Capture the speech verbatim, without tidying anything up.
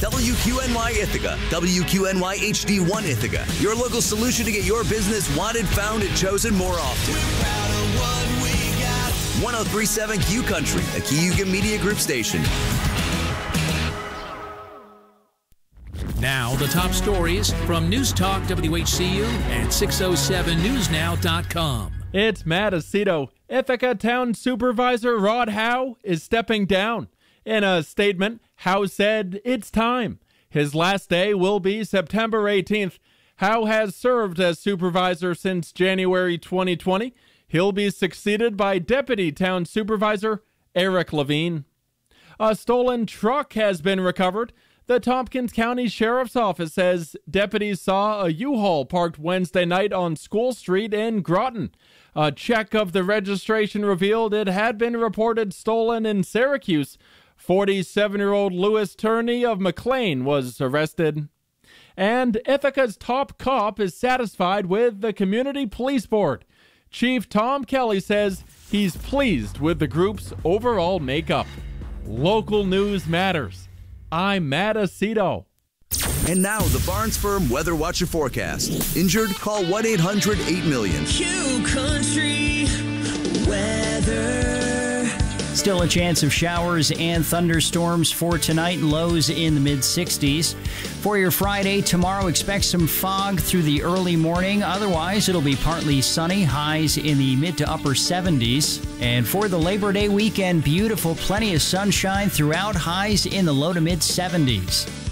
W Q N Y Ithaca, W Q N Y H D one Ithaca, your local solution to get your business wanted, found, and chosen more often. one oh three point seven Q Country, a Cayuga Media Group station. Now, the top stories from News Talk W H C U and six oh seven news now dot com. It's Matt Aceto. Ithaca Town Supervisor Rod Howe is stepping down. In a statement, Howe said it's time. His last day will be September eighteenth. Howe has served as supervisor since January twenty twenty. He'll be succeeded by Deputy Town Supervisor Eric Levine. A stolen truck has been recovered. The Tompkins County Sheriff's Office says deputies saw a U-Haul parked Wednesday night on School Street in Groton. A check of the registration revealed it had been reported stolen in Syracuse. forty-seven-year-old Louis Turney of McLean was arrested. And Ithaca's top cop is satisfied with the Community Police Board. Chief Tom Kelly says he's pleased with the group's overall makeup. Local news matters. I'm Matt Aceto. And now, the Barnes Firm Weather Watcher Forecast. Injured? Call one eight hundred eight million. Q Country Weather. Still a chance of showers and thunderstorms for tonight, lows in the mid sixties. For your Friday, tomorrow expect some fog through the early morning. Otherwise, it'll be partly sunny, highs in the mid to upper seventies. And for the Labor Day weekend, beautiful, plenty of sunshine throughout, highs in the low to mid seventies.